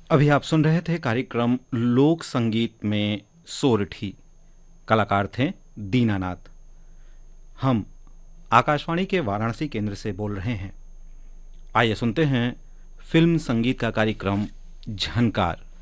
अभी आप सुन रहे थे कार्यक्रम लोक संगीत में सोरठी। कलाकार थे दीनानाथ। हम आकाशवाणी के वाराणसी केंद्र से बोल रहे हैं। आइए सुनते हैं फिल्म संगीत का कार्यक्रम झनकार।